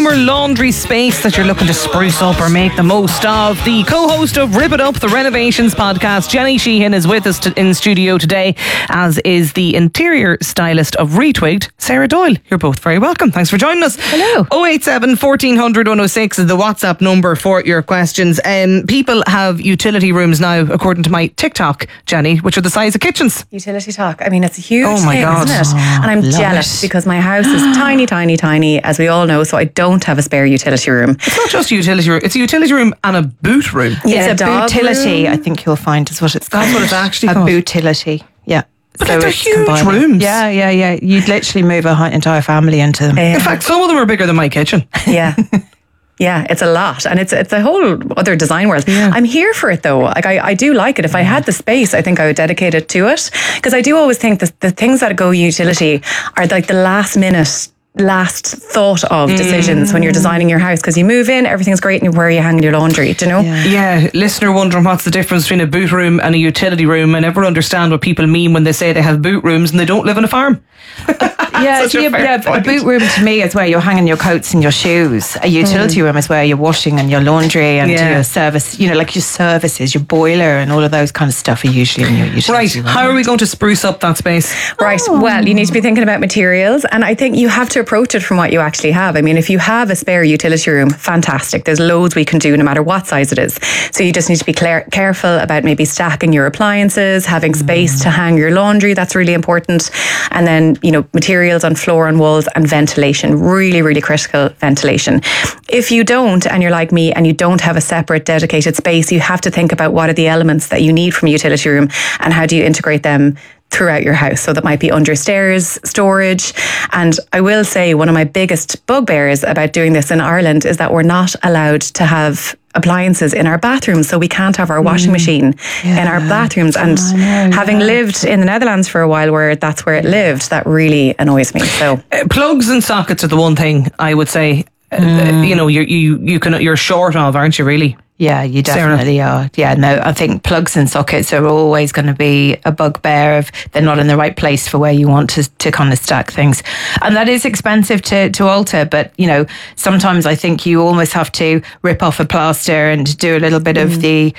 summer laundry space that you're looking to spruce up or make the most of. The co-host of Rip It Up, the Renovations podcast, Jenny Sheehan, is with us in studio today, as is the interior stylist of Retwigged, Sarah Doyle. You're both very welcome. Thanks for joining us. Hello. 087 1400 106 is the WhatsApp number for your questions. People have utility rooms now, according to my TikTok, Jenny, which are the size of kitchens. Utility talk. I mean, it's a huge thing, God. isn't it? And I'm jealous because my house is tiny, as we all know, so I don't have a spare utility room. It's not just a utility room, it's a utility room and a boot room. Yeah, it's a bootility, I think you'll find is what it's called. That's what it's actually a called. Bootility, yeah. But they're it's huge combining. rooms. Yeah. You'd literally move a entire family into them. In fact, some of them are bigger than my kitchen. Yeah. Yeah, it's a lot, and it's a whole other design world. Yeah. I'm here for it though. Like I do like it. If I had the space, I think I would dedicate it to it, because I do always think that the things that go utility are like the last thought of decisions when you're designing your house, because you move in, everything's great, and where you hang your laundry, do you know? Yeah, listener wondering what's the difference between a boot room and a utility room. I never understand what people mean when they say they have boot rooms and they don't live on a farm. A boot room to me is where you're hanging your coats and your shoes. A utility room is where you're washing and your laundry and your service, like your services, your boiler and all of those kind of stuff are usually in your utility room. How are we going to spruce up that space? Right, well, you need to be thinking about materials, and I think you have to approach it from what you actually have. I mean, if you have a spare utility room, fantastic. There's loads we can do no matter what size it is. So you just need to be careful about maybe stacking your appliances, having space to hang your laundry. That's really important. And then, materials on floor and walls, and ventilation. Really, really critical ventilation. If you don't, and you're like me, and you don't have a separate dedicated space, you have to think about what are the elements that you need from a utility room and how do you integrate them throughout your house. So that might be under stairs, storage. And I will say one of my biggest bugbears about doing this in Ireland is that we're not allowed to have appliances in our bathrooms, so we can't have our washing machine in our bathrooms. And having lived in the Netherlands for a while, where that's where it lived, that really annoys me. So plugs and sockets are the one thing I would say you're short of, aren't you? Really? Yeah, you definitely are. Yeah, no, I think plugs and sockets are always going to be a bugbear if they're not in the right place for where you want to kind of stack things. And that is expensive to alter, but, sometimes I think you almost have to rip off a plaster and do a little bit of the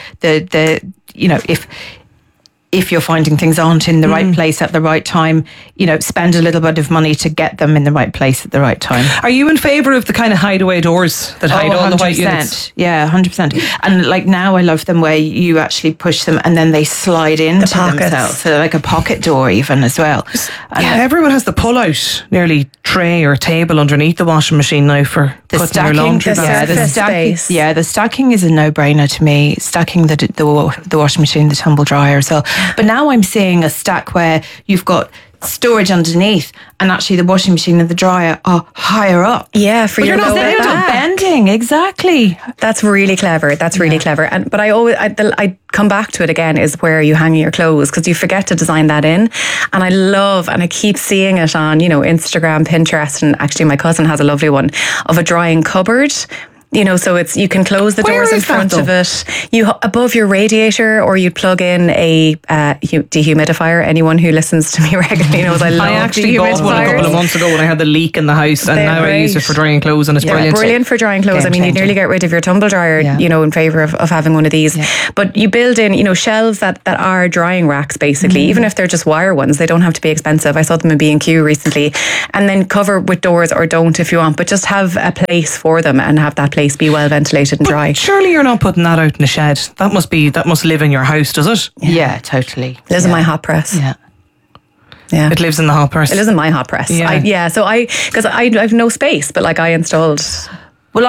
if you're finding things aren't in the right place at the right time, spend a little bit of money to get them in the right place at the right time. Are you in favour of the kind of hideaway doors that hide all the white units? Yeah, 100%. And like now I love them where you actually push them and then they slide into themselves. So like a pocket door even as well. Everyone has the pull-out nearly tray or table underneath the washing machine now for the putting stacking, their laundry back. The stacking is a no-brainer to me. Stacking the washing machine, the tumble dryer as well. But now I'm seeing a stack where you've got storage underneath, and actually the washing machine and the dryer are higher up. Yeah, for your lower back. You're not bending. Exactly. That's really clever. But I come back to it again, is where you hang your clothes, because you forget to design that in. And I keep seeing it on, Instagram, Pinterest, and actually my cousin has a lovely one of a drying cupboard. So you can close the doors in front of it. Above your radiator, or you plug in a dehumidifier. Anyone who listens to me regularly knows I love I actually bought one a couple of months ago when I had the leak in the house, and now I use it for drying clothes, and it's brilliant. Brilliant for drying clothes. I mean, you nearly get rid of your tumble dryer, in favour of having one of these. Yeah. But you build in, shelves that are drying racks, basically. Even if they're just wire ones, they don't have to be expensive. I saw them in B&Q recently. And then cover with doors, or don't if you want, but just have a place for them and have that place be well ventilated and dry. Surely you're not putting that out in a shed. That must live in your house, does it? Yeah, totally. It lives in my hot press. Yeah. It lives in the hot press. It lives in my hot press. Yeah. So because I have no space, but I installed. Well,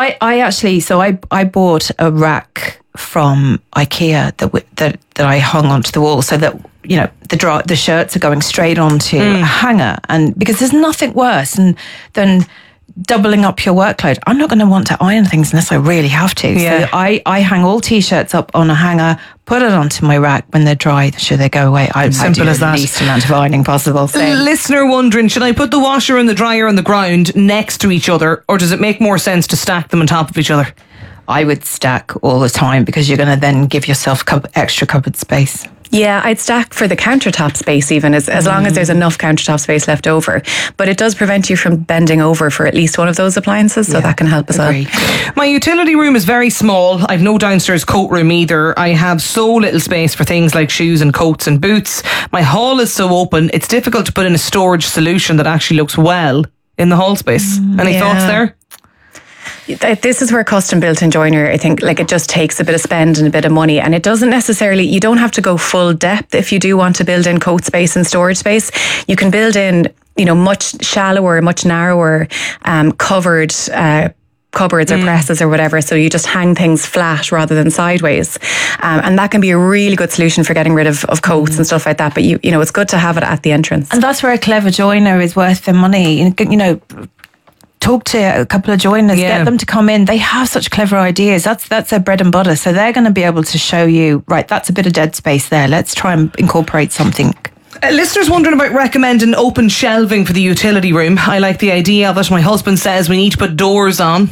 I bought a rack from IKEA that I hung onto the wall, so that the shirts are going straight onto a hanger, and because there's nothing worse than doubling up your workload. I'm not going to want to iron things unless I really have to. Yeah. So I hang all t-shirts up on a hanger, put it onto my rack. When they're dry, sure, they go away. Simple as that. The least amount of ironing possible. So. Listener wondering, should I put the washer and the dryer on the ground next to each other, or does it make more sense to stack them on top of each other? I would stack all the time because you're going to then give yourself extra cupboard space. Yeah, I'd stack for the countertop space even, as long as there's enough countertop space left over. But it does prevent you from bending over for at least one of those appliances, so that can help as well. My utility room is very small. I've no downstairs coat room either. I have so little space for things like shoes and coats and boots. My hall is so open, it's difficult to put in a storage solution that actually looks well in the hall space. Any thoughts there? This is where custom built-in joinery, I think, like, it just takes a bit of spend and a bit of money, and it doesn't necessarily, you don't have to go full depth if you do want to build in coat space and storage space. You can build in, much shallower, much narrower, covered cupboards or presses or whatever, so you just hang things flat rather than sideways, and that can be a really good solution for getting rid of coats and stuff like that. But it's good to have it at the entrance, and that's where a clever joiner is worth their money. Talk to a couple of joiners, get them to come in. They have such clever ideas. That's their bread and butter. So they're going to be able to show you, right, that's a bit of dead space there. Let's try and incorporate something. Listeners wondering about recommending open shelving for the utility room. I like the idea of it. My husband says we need to put doors on.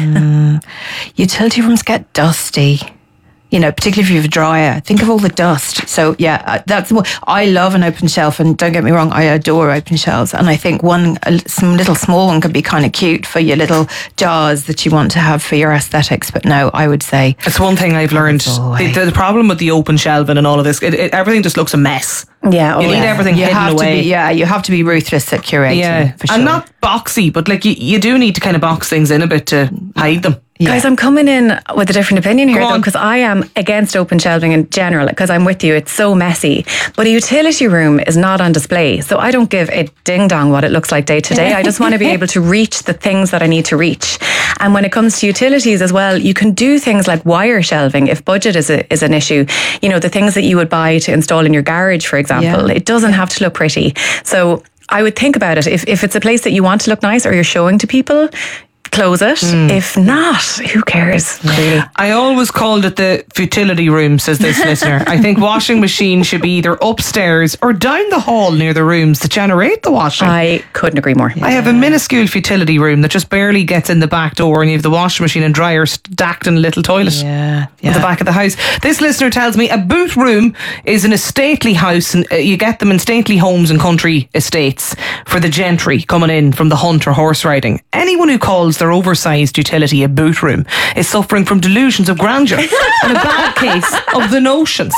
Utility rooms get dusty. Particularly if you have a dryer, think of all the dust. So that's what I love, an open shelf. And don't get me wrong, I adore open shelves. And I think some little small one could be kind of cute for your little jars that you want to have for your aesthetics. But no, I would say it's one thing I've learned. The problem with the open shelving and all of this, everything just looks a mess. Yeah, you need everything hidden away. You have to be ruthless at curating. Yeah, for sure. And not boxy, but like you do need to kind of box things in a bit to hide them. Yeah. Guys, I'm coming in with a different opinion here, though, because I am against open shelving in general, because I'm with you, it's so messy. But a utility room is not on display, so I don't give a ding-dong what it looks like day to day. I just want to be able to reach the things that I need to reach. And when it comes to utilities as well, you can do things like wire shelving if budget is an issue. The things that you would buy to install in your garage, for example. It doesn't have to look pretty. So I would think about it. If it's a place that you want to look nice or you're showing to people, close it. If not, who cares, really? I always called it the futility room, says this listener. I think washing machines should be either upstairs or down the hall near the rooms that generate the washing. I couldn't agree more. I have a minuscule futility room that just barely gets in the back door, and you have the washing machine and dryer stacked in a little toilet at the back of the house. This listener tells me a boot room is in a stately house, and you get them in stately homes and country estates for the gentry coming in from the hunt or horse riding. Anyone who calls their oversized utility a boot room is suffering from delusions of grandeur and a bad case of the notions.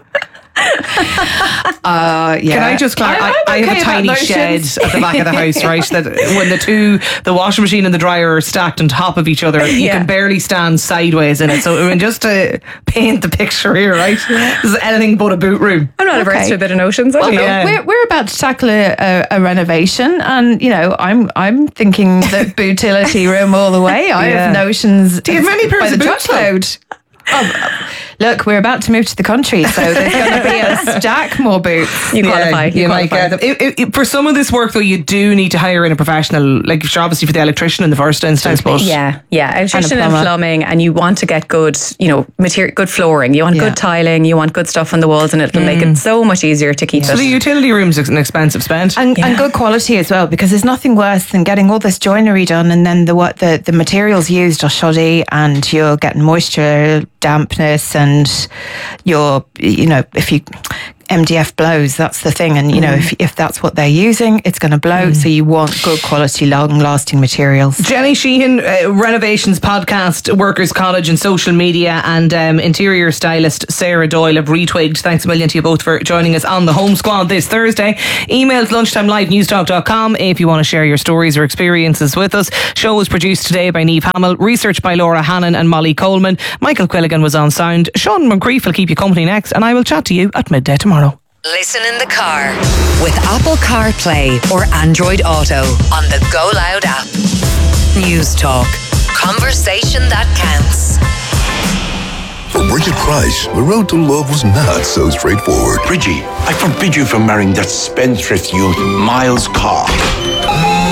Can I just clarify? I have a tiny shed at the back of the house, right? That when the washing machine and the dryer are stacked on top of each other, you can barely stand sideways in it. So I mean, just to paint the picture here, right? This is anything but a boot room. I'm not averse to a bit of notions. I don't know. We're about to tackle a renovation, and I'm thinking the bootility room all the way. I have notions. Do you have many pairs of boots? Look, we're about to move to the country, so there's going to be a stack more boots. You qualify. You might get them. For some of this work, though, you do need to hire in a professional, like obviously for the electrician in the first instance. But electrician and plumbing, and you want to get good, material, good flooring. You want good tiling. You want good stuff on the walls, and it'll make it so much easier to keep it. So the utility room's an expensive spend, and good quality as well, because there's nothing worse than getting all this joinery done, and then the materials used are shoddy, and you're getting moisture, dampness, and if you MDF blows, that's the thing, and if that's what they're using, it's going to blow. So you want good quality, long-lasting materials. Jenny Sheehan, Renovations Podcast, Workers College and social media, and interior stylist Sarah Doyle have retwigged. Thanks a million to you both for joining us on the Home Squad this Thursday. Emails lunchtimelive@newstalk.com if you want to share your stories or experiences with us. Show was produced today by Niamh Hamill, research by Laura Hannon and Molly Coleman. Michael Quilligan was on sound. Sean Moncrief will keep you company next, and I will chat to you at midday tomorrow. Listen in the car with Apple CarPlay or Android Auto on the Go Loud app. News Talk. Conversation that counts. For Bridget Price, the road to love was not so straightforward. Bridgie, I forbid you from marrying that spendthrift youth, Miles Carr.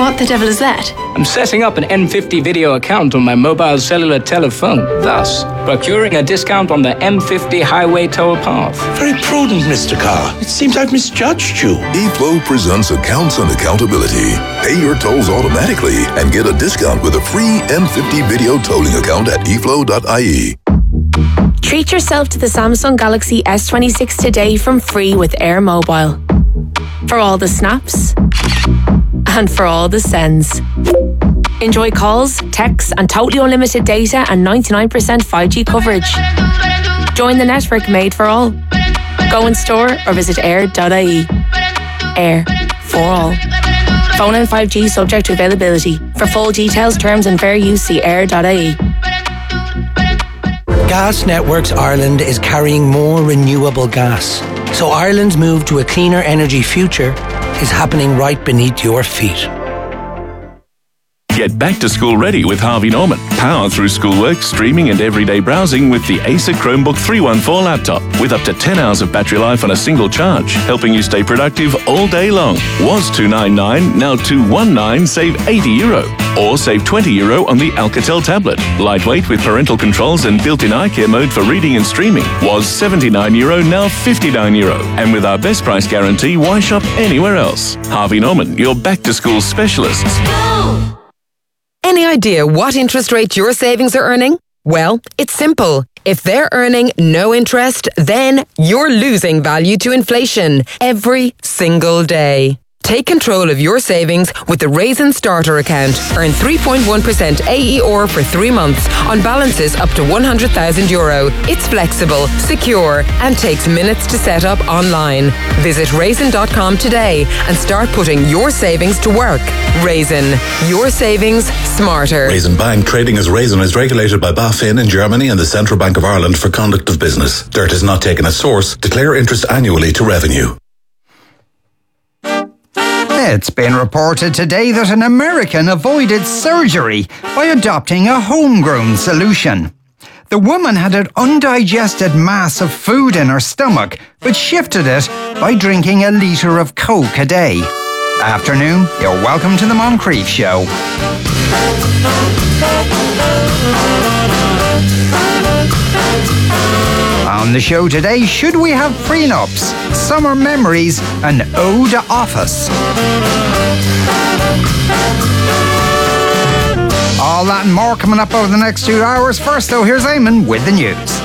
What the devil is that? I'm setting up an N50 video account on my mobile cellular telephone, thus procuring a discount on the M50 highway toll path. Very prudent, Mr. Carr. It seems I've misjudged you. eFlow presents Accounts and Accountability. Pay your tolls automatically and get a discount with a free M50 video tolling account at eflow.ie. Treat yourself to the Samsung Galaxy S26 today from free with Air Mobile. For all the snaps and for all the sends. Enjoy calls, texts and totally unlimited data and 99% 5G coverage. Join the network made for all. Go in store or visit air.ie. Air for all. Phone and 5G subject to availability. For full details, terms and fair use, see air.ie. Gas Networks Ireland is carrying more renewable gas. So Ireland's move to a cleaner energy future is happening right beneath your feet. Get back to school ready with Harvey Norman. Power through schoolwork, streaming and everyday browsing with the Acer Chromebook 314 laptop with up to 10 hours of battery life on a single charge, helping you stay productive all day long. Was $299, now $219, save €80. Or save €20 on the Alcatel tablet. Lightweight with parental controls and built-in eye care mode for reading and streaming. Was €79, now €59. And with our best price guarantee, why shop anywhere else? Harvey Norman, your back-to-school specialists. Any idea what interest rate your savings are earning? Well, it's simple. If they're earning no interest, then you're losing value to inflation every single day. Take control of your savings with the Raisin Starter account. Earn 3.1% AER for 3 months on balances up to €100,000. It's flexible, secure, and takes minutes to set up online. Visit raisin.com today and start putting your savings to work. Raisin, your savings smarter. Raisin Bank, trading as Raisin, is regulated by BaFin in Germany and the Central Bank of Ireland for conduct of business. Dirt is not taken as source. Declare interest annually to revenue. It's been reported today that an American avoided surgery by adopting a homegrown solution. The woman had an undigested mass of food in her stomach, but shifted it by drinking a litre of Coke a day. Afternoon, you're welcome to the Moncrief Show. On the show today, should we have prenups, summer memories, and ode to office? All that and more coming up over the next 2 hours. First, though, here's Eamon with the news.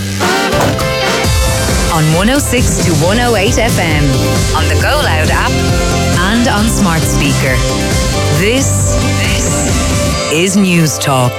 On 106 to 108 FM, on the Go Loud app, and on smart speaker. This is News Talk.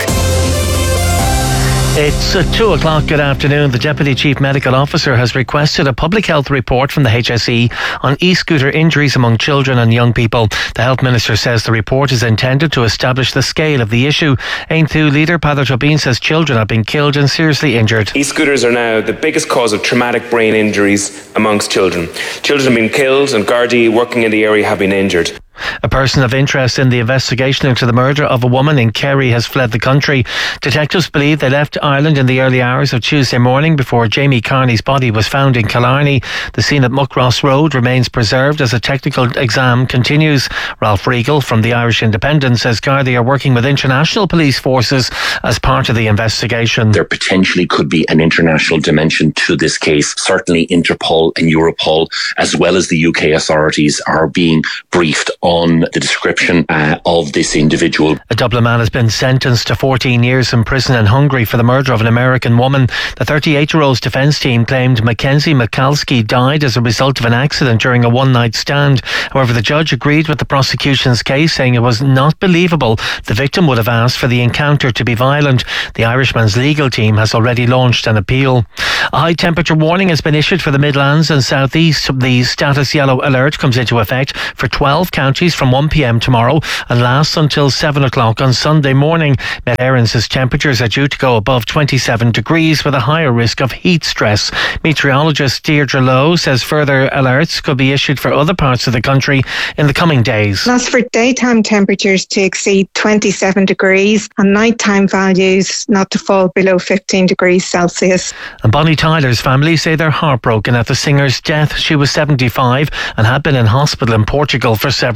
It's 2 o'clock. Good afternoon. The Deputy Chief Medical Officer has requested a public health report from the HSE on e-scooter injuries among children and young people. The Health Minister says the report is intended to establish the scale of the issue. Aontú leader Peadar Tóibín says children have been killed and seriously injured. E-scooters are now the biggest cause of traumatic brain injuries amongst children. Children have been killed and Gardaí working in the area have been injured. A person of interest in the investigation into the murder of a woman in Kerry has fled the country. Detectives believe they left Ireland in the early hours of Tuesday morning before Jamie Carney's body was found in Killarney. The scene at Muckross Road remains preserved as a technical exam continues. Ralph Riegel from the Irish Independent says Gardaí are working with international police forces as part of the investigation. There potentially could be an international dimension to this case. Certainly Interpol and Europol, as well as the UK authorities, are being briefed on the description of this individual. A Dublin man has been sentenced to 14 years in prison in Hungary for the murder of an American woman. The 38-year-old's defence team claimed Mackenzie Mikalski died as a result of an accident during a one-night stand. However, the judge agreed with the prosecution's case, saying it was not believable the victim would have asked for the encounter to be violent. The Irishman's legal team has already launched an appeal. A high-temperature warning has been issued for the Midlands and South East. The status yellow alert comes into effect for 12 counties from 1 p.m. tomorrow and lasts until 7 o'clock on Sunday morning. Met Éireann says temperatures are due to go above 27 degrees with a higher risk of heat stress. Meteorologist Deirdre Lowe says further alerts could be issued for other parts of the country in the coming days. That's for daytime temperatures to exceed 27 degrees and nighttime values not to fall below 15 degrees Celsius. And Bonnie Tyler's family say they're heartbroken at the singer's death. She was 75 and had been in hospital in Portugal for several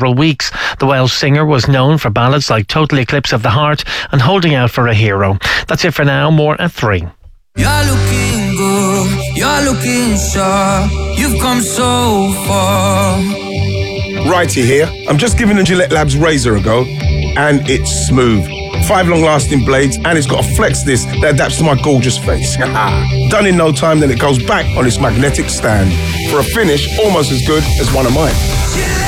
several weeks. The Welsh singer was known for ballads like Total Eclipse of the Heart and Holding Out for a Hero. That's it for now. More at 3. You're looking good, you're looking sharp, you've come so far. Righty here. I'm just giving the Gillette Labs razor a go, and it's smooth. 5 long-lasting blades, and it's got a flex disc that adapts to my gorgeous face. Done in no time, then it goes back on its magnetic stand for a finish almost as good as one of mine.